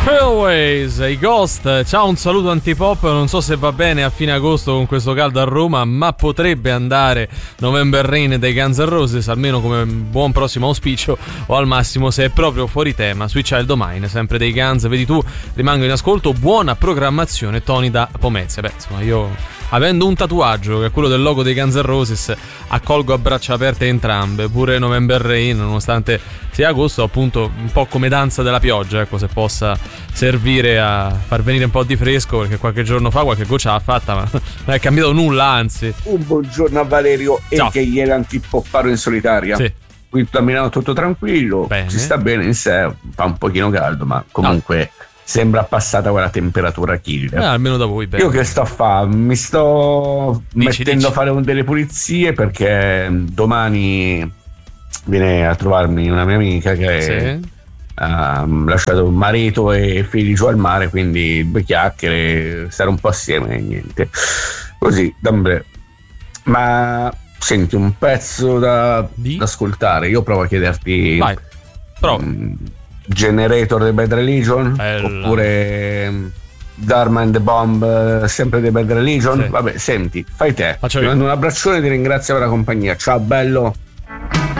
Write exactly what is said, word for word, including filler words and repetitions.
Always, i Ghost. Ciao, un saluto antipop. Non so se va bene a fine agosto con questo caldo a Roma, ma potrebbe andare November Rain dei Guns N' Roses, almeno come buon prossimo auspicio, o al massimo se è proprio fuori tema sui Child O' Mine, sempre dei Guns. Vedi tu, rimango in ascolto. Buona programmazione, Tony da Pomezia. Beh, insomma, io, avendo un tatuaggio che è quello del logo dei Guns N' Roses, accolgo a braccia aperte entrambe, pure November Rain, nonostante sia agosto, appunto un po' come danza della pioggia, ecco, se possa servire a far venire un po' di fresco, perché qualche giorno fa qualche goccia l'ha fatta, ma non è cambiato nulla, anzi. Un buongiorno a Valerio e Ciao. che ieri antipopparo in solitaria. Sì. Qui a Milano tutto tranquillo, Bene. si sta bene in sé, fa un pochino caldo, ma comunque no. Sembra passata quella temperatura killer. Eh, almeno da voi, bene. Io che sto a fare? Mi sto Dici, mettendo dici. a fare delle pulizie perché domani viene a trovarmi una mia amica che Sì. ha lasciato marito e figli giù al mare, quindi due chiacchiere, stare un po' assieme e niente. Così, d'ambre. Ma senti, un pezzo da, Di? da ascoltare. Io provo a chiederti. Vai, prova. mm, Generator dei Bad Religion, Bella. oppure mm, Dharma and the Bomb, eh, sempre dei Bad Religion. Sì. Vabbè, senti, fai te. Faccio Ti io. mando un abbraccione e ti ringrazio per la compagnia. Ciao bello.